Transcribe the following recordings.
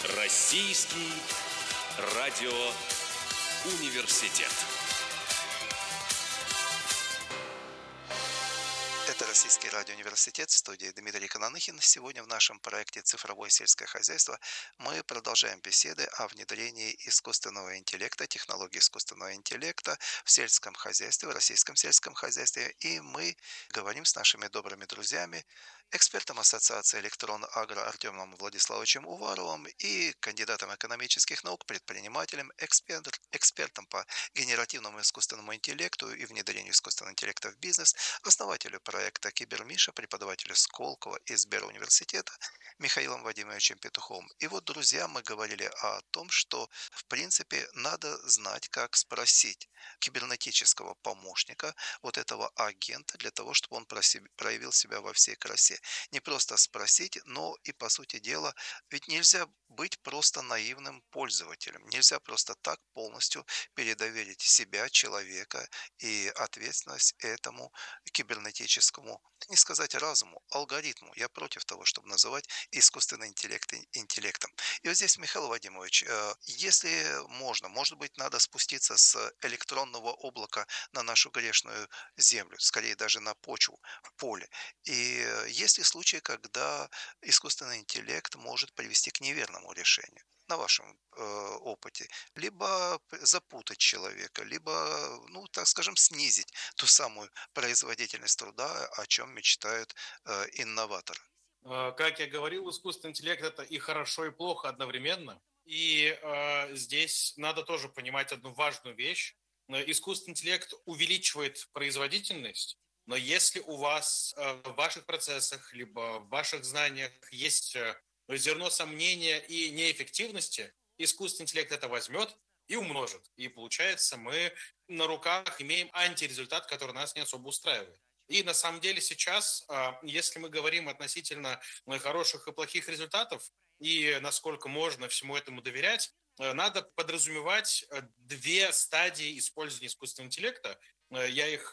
Российский радиоуниверситет. Это Российский радиоуниверситет, в студии Дмитрий Кононыхин. Сегодня в нашем проекте «Цифровое сельское хозяйство» мы продолжаем беседы о внедрении искусственного интеллекта, технологий искусственного интеллекта в сельском хозяйстве, в российском сельском хозяйстве. И мы говорим с нашими добрыми друзьями, экспертом Ассоциации «Электрон Агро» Артемом Владиславовичем Уваровым и кандидатом экономических наук, предпринимателем, экспертом по генеративному искусственному интеллекту и внедрению искусственного интеллекта в бизнес, основателю проекта «Кибермиша», преподавателю Сколково и Сберуниверситета Михаилом Вадимовичем Петуховым. И вот, друзья, мы говорили о том, что, в принципе, надо знать, как спросить кибернетического помощника, вот этого агента, для того, чтобы он проявил себя во всей красе. Не просто спросить, но и, по сути дела, ведь нельзя быть просто наивным пользователем. Нельзя просто так полностью передоверить себя, человека и ответственность этому кибернетическому, не сказать разуму, алгоритму. Я против того, чтобы называть искусственный интеллект интеллектом. И вот здесь, Михаил Вадимович, если можно, может быть, надо спуститься с электронного облака на нашу грешную землю, скорее даже на почву, в поле. И есть ли случаи, когда искусственный интеллект может привести к неверному решению? На вашем опыте, либо запутать человека, либо, ну, так скажем, снизить ту самую производительность труда, о чем мечтают инноваторы. Как я говорил, искусственный интеллект – это и хорошо, и плохо одновременно. И здесь надо тоже понимать одну важную вещь. Искусственный интеллект увеличивает производительность, но если у вас в ваших процессах, либо в ваших знаниях есть зерно сомнения и неэффективности, искусственный интеллект это возьмет и умножит. И получается, мы на руках имеем антирезультат, который нас не особо устраивает. И на самом деле сейчас, если мы говорим относительно хороших и плохих результатов, и насколько можно всему этому доверять, надо подразумевать две стадии использования искусственного интеллекта. Я их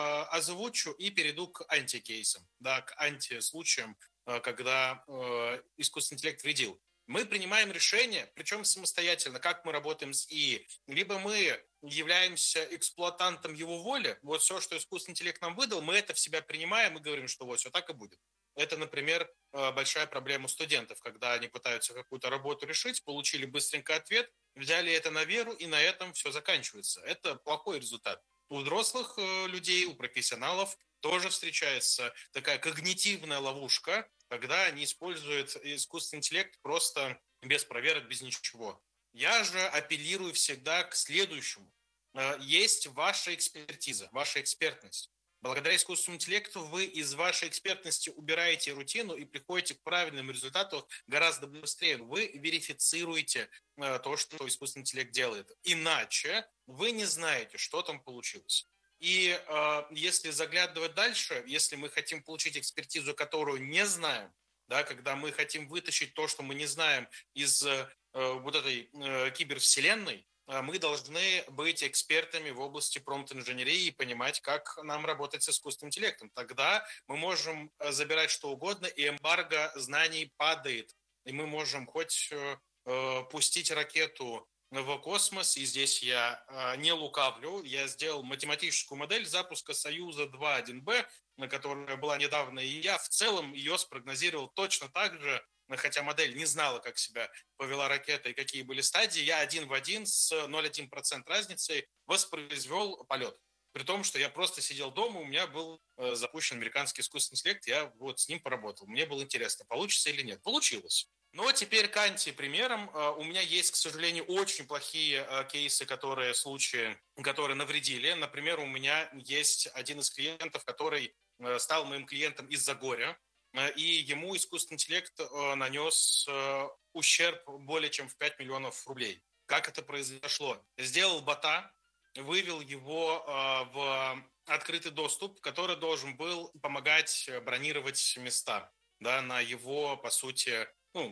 озвучу и перейду к антикейсам, да, к антислучаям, когда искусственный интеллект вредил. Мы принимаем решение, причем самостоятельно, как мы работаем с ИИ. Либо мы являемся эксплуатантом его воли, вот все, что искусственный интеллект нам выдал, мы это в себя принимаем и говорим, что вот все так и будет. Это, например, большая проблема у студентов, когда они пытаются какую-то работу решить, получили быстренько ответ, взяли это на веру, и на этом все заканчивается. Это плохой результат. У взрослых людей, у профессионалов тоже встречается такая когнитивная ловушка, когда они используют искусственный интеллект просто без проверок, без ничего. Я же апеллирую всегда к следующему. Есть ваша экспертиза, ваша экспертность. Благодаря искусственному интеллекту вы из вашей экспертности убираете рутину и приходите к правильному результату гораздо быстрее. Вы верифицируете то, что искусственный интеллект делает. Иначе вы не знаете, что там получилось. И если заглядывать дальше, если мы хотим получить экспертизу, которую не знаем, да, когда мы хотим вытащить то, что мы не знаем из вот этой кибервселенной, мы должны быть экспертами в области промпт-инженерии и понимать, как нам работать с искусственным интеллектом. Тогда мы можем забирать что угодно, и эмбарго знаний падает. И мы можем хоть пустить ракету в космос, и здесь я не лукавлю, я сделал математическую модель запуска Союза-2 1Б, которая была недавно, и я в целом ее спрогнозировал точно так же, хотя модель не знала, как себя повела ракета и какие были стадии, я один в один с 0,1% разницей воспроизвел полет. При том, что я просто сидел дома, у меня был запущен американский искусственный интеллект, я вот с ним поработал. Мне было интересно, получится или нет. Получилось. Но теперь к антипримерам. У меня есть, к сожалению, очень плохие кейсы, случаи, которые навредили. Например, у меня есть один из клиентов, который стал моим клиентом из-за горя, и ему искусственный интеллект нанес ущерб более чем в 5 миллионов рублей. Как это произошло? Сделал бота, вывел его в открытый доступ, который должен был помогать бронировать места, да, на его, по сути,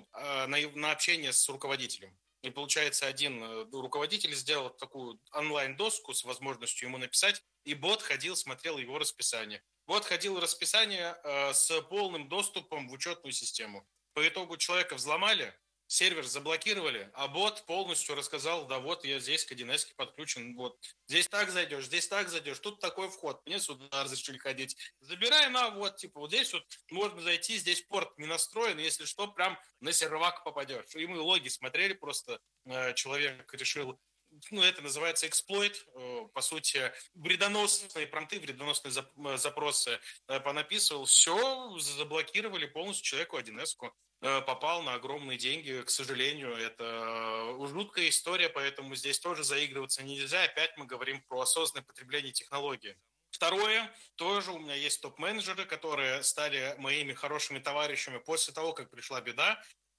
на общение с руководителем. И получается, один руководитель сделал такую онлайн-доску с возможностью ему написать, и бот ходил, смотрел его расписание. Бот ходил расписание с полным доступом в учетную систему. По итогу человека взломали, сервер заблокировали, а бот полностью рассказал, да вот я здесь к 1С подключен, вот здесь так зайдешь, тут такой вход, мне сюда разрешили ходить. Забирай на, вот, типа, вот здесь вот можно зайти, здесь порт не настроен, если что, прям на сервак попадешь. И мы логи смотрели, просто человек решил, ну, это называется эксплойт, по сути, вредоносные промпты, вредоносные запросы понаписывал, все, заблокировали полностью человеку 1С-ку, попал на огромные деньги, к сожалению, это жуткая история, поэтому здесь тоже заигрываться нельзя, опять мы говорим про осознанное потребление технологий. Второе, тоже у меня есть топ-менеджеры, которые стали моими хорошими товарищами после того, как пришла беда,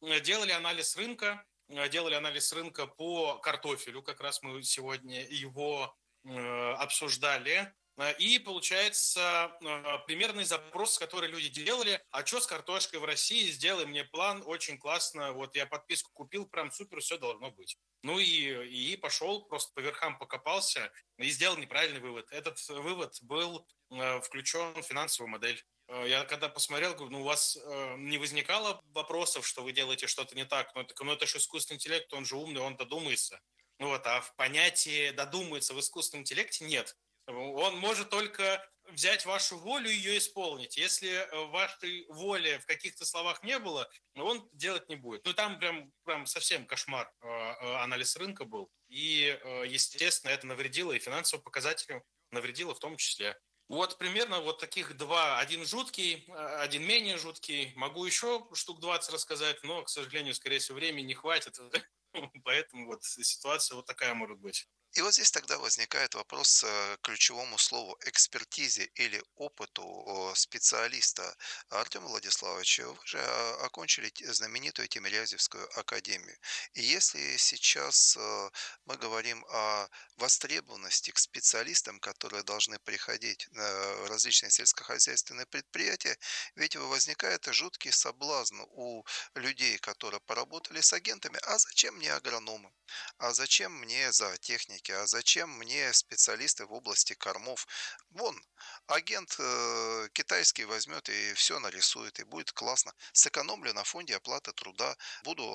делали анализ рынка по картофелю, как раз мы сегодня его обсуждали. И получается примерный запрос, который люди делали, а что с картошкой в России, сделай мне план, очень классно, вот я подписку купил, прям супер, все должно быть. Ну и пошел, просто по верхам покопался и сделал неправильный вывод. Этот вывод был включен в финансовую модель. Я когда посмотрел, говорю, ну у вас не возникало вопросов, что вы делаете что-то не так? Ну это же искусственный интеллект, он же умный, он додумается. Ну вот, а в понятии додумается в искусственном интеллекте нет. Он может только взять вашу волю и ее исполнить. Если вашей воли в каких-то словах не было, он делать не будет. Ну, там прям совсем кошмар анализ рынка был. И, естественно, это навредило и финансовым показателям, навредило в том числе. Вот примерно вот таких два. Один жуткий, один менее жуткий. Могу еще штук 20 рассказать, но, к сожалению, скорее всего, времени не хватит. Поэтому вот ситуация вот такая может быть. И вот здесь тогда возникает вопрос к ключевому слову экспертизе или опыту специалиста. Артем Владиславович, вы же окончили знаменитую Тимирязевскую академию. И если сейчас мы говорим о востребованности к специалистам, которые должны приходить в различные сельскохозяйственные предприятия, ведь возникает жуткий соблазн у людей, которые поработали с агентами, а зачем мне агрономы? А зачем мне зоотехники? А зачем мне специалисты в области кормов? Вон, агент китайский возьмет и все нарисует, и будет классно. Сэкономлю на фонде оплаты труда. Буду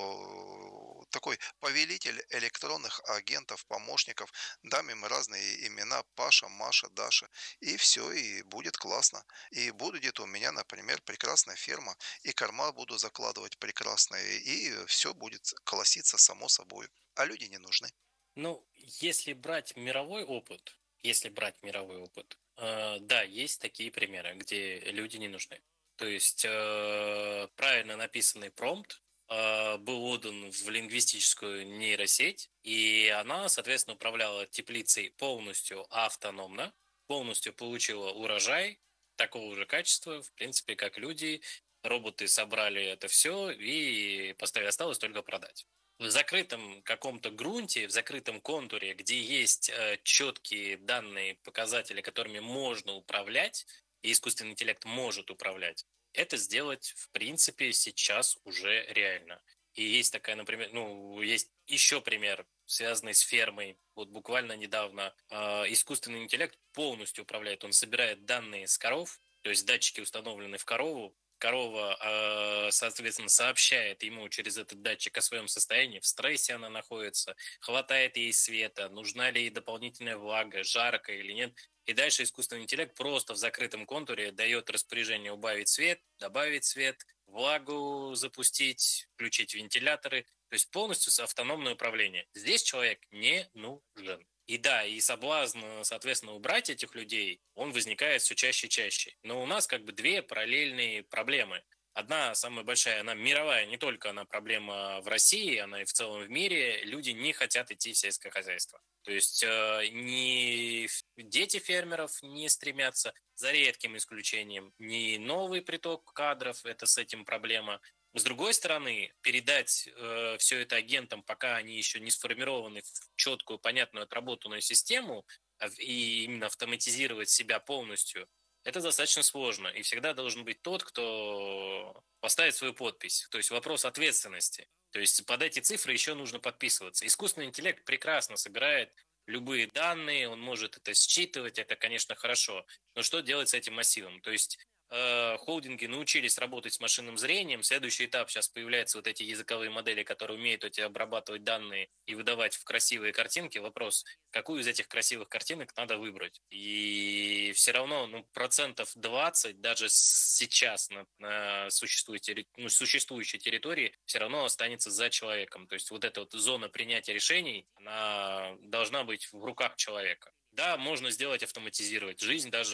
такой повелитель электронных агентов, помощников. Дам им разные имена: Паша, Маша, Даша. И все, и будет классно. И будет у меня, например, прекрасная ферма, и корма буду закладывать прекрасные, и все будет колоситься само собой, а люди не нужны. Ну, если брать мировой опыт, да, есть такие примеры, где люди не нужны. То есть правильно написанный промпт был отдан в лингвистическую нейросеть, и она, соответственно, управляла теплицей полностью автономно, полностью получила урожай такого же качества, в принципе, как люди. Роботы собрали это все и поставили, осталось только продать. В закрытом каком-то грунте, в закрытом контуре, где есть четкие данные, показатели, которыми можно управлять, и искусственный интеллект может управлять, это сделать, в принципе, сейчас уже реально. И есть такая, например, ну, есть еще пример, связанный с фермой. Вот буквально недавно искусственный интеллект полностью управляет. Он собирает данные с коров, то есть датчики установлены в корову, корова, соответственно, сообщает ему через этот датчик о своем состоянии, в стрессе она находится, хватает ей света, нужна ли ей дополнительная влага, жарко или нет. И дальше искусственный интеллект просто в закрытом контуре дает распоряжение убавить свет, добавить свет, влагу запустить, включить вентиляторы. То есть полностью автономное управление. Здесь человек не нужен. И да, и соблазн, соответственно, убрать этих людей, он возникает все чаще и чаще. Но у нас как бы две параллельные проблемы. Одна, самая большая, она мировая, не только она проблема в России, она и в целом в мире. Люди не хотят идти в сельское хозяйство. То есть ни дети фермеров не стремятся, за редким исключением, ни новый приток кадров, это с этим проблема. С другой стороны, передать все это агентам, пока они еще не сформированы в четкую, понятную, отработанную систему, и именно автоматизировать себя полностью, это достаточно сложно. И всегда должен быть тот, кто поставит свою подпись. То есть вопрос ответственности. То есть под эти цифры еще нужно подписываться. Искусственный интеллект прекрасно собирает любые данные, он может это считывать, это, конечно, хорошо. Но что делать с этим массивом? То есть холдинги научились работать с машинным зрением. Следующий этап, сейчас появляются вот эти языковые модели, которые умеют эти обрабатывать данные и выдавать в красивые картинки. Вопрос, какую из этих красивых картинок надо выбрать. И все равно, ну, 20% даже сейчас на существующей территории все равно останется за человеком. То есть вот эта вот зона принятия решений, она должна быть в руках человека. Да, можно сделать, автоматизировать. Жизнь даже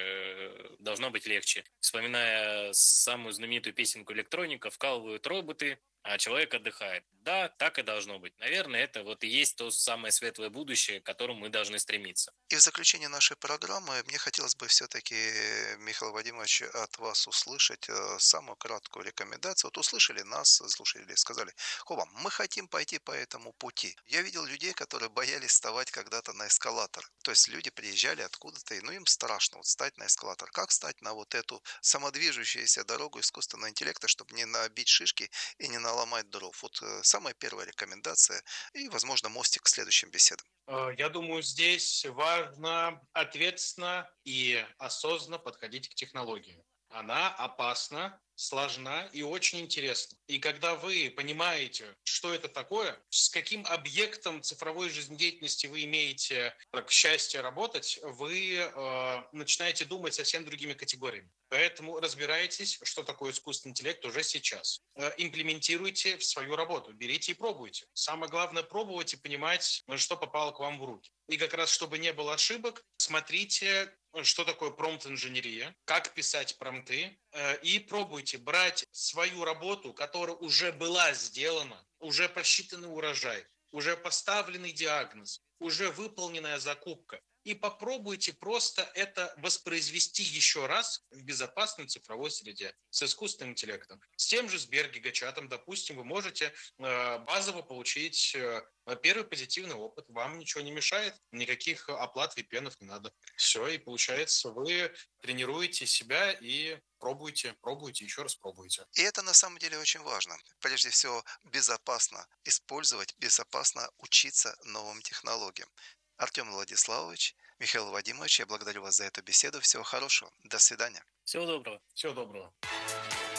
должна быть легче. Вспоминая самую знаменитую песенку электроника, вкалывают роботы, а человек отдыхает. Да, так и должно быть. Наверное, это вот и есть то самое светлое будущее, к которому мы должны стремиться. И в заключение нашей программы мне хотелось бы все-таки, Михаил Вадимович, от вас услышать самую краткую рекомендацию. Вот услышали нас, слушатели, сказали: Хоба, мы хотим пойти по этому пути. Я видел людей, которые боялись вставать когда-то на эскалатор. То есть люди приезжали откуда-то, и ну им страшно вот встать на эскалатор. Как встать на вот эту самодвижущуюся дорогу искусственного интеллекта, чтобы не набить шишки и не наломать дров? Вот самая первая рекомендация и, возможно, мостик к следующим беседам. Я думаю, здесь важно ответственно и осознанно подходить к технологии. Она опасна, сложна и очень интересна. И когда вы понимаете, что это такое, с каким объектом цифровой жизнедеятельности вы имеете так, счастье работать, вы начинаете думать совсем другими категориями. Поэтому разбирайтесь, что такое искусственный интеллект уже сейчас. Имплементируйте в свою работу, берите и пробуйте. Самое главное пробовать и понимать, что попало к вам в руки. И как раз, чтобы не было ошибок, смотрите, что такое промпт-инженерия, как писать промпты, и пробуйте брать свою работу, которая уже была сделана, уже посчитанный урожай, уже поставленный диагноз, уже выполненная закупка, и попробуйте просто это воспроизвести еще раз в безопасной цифровой среде с искусственным интеллектом. С тем же Сбер-гигачатом, допустим, вы можете базово получить первый позитивный опыт. Вам ничего не мешает, никаких оплат VPN не надо. Все, и получается, вы тренируете себя и пробуйте, еще раз пробуйте. И это на самом деле очень важно. Прежде всего, безопасно использовать, безопасно учиться новым технологиям. Артем Владиславович, Михаил Вадимович, я благодарю вас за эту беседу. Всего хорошего. До свидания. Всего доброго. Всего доброго.